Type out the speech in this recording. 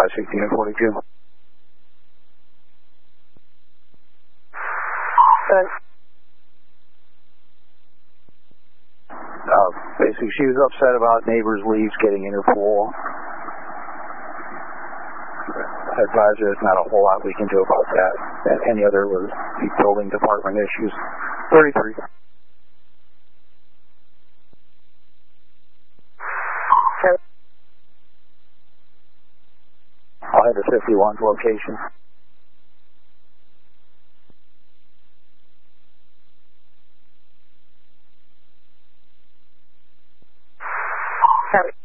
16 and 42. Basically, she was upset about neighbors' leaves getting in her pool. I advise her there's not a whole lot we can do about that. And any other was the building department issues. 33. I'll head to 51's location. Sorry.